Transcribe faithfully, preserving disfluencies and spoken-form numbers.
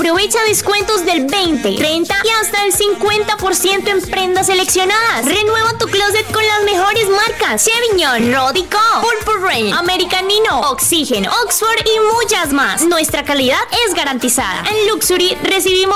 Aprovecha descuentos del veinte, treinta y hasta el cincuenta por ciento en prendas seleccionadas. Renueva tu closet con las mejores marcas: Chevignon, Rodico, Purple Rain, Americanino, Oxygen, Oxford y muchas más. Nuestra calidad es garantizada. En Luxury recibimos